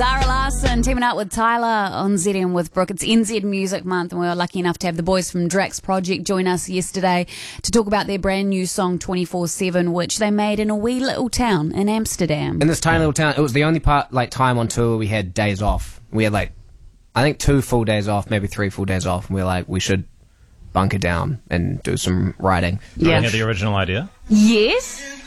Zara Larson teaming up with Tyler on ZM with Brooke. It's NZ Music Month, and we were lucky enough to have the boys from Drax Project join us yesterday to talk about their brand new song 24/7, which they made in a wee little town in Amsterdam. In this tiny little town, it was the only time on tour we had days off. We had I think 2 full days off, maybe 3 full days off, and we were like, we should bunker down and do some writing. Yeah. The original idea? Yes.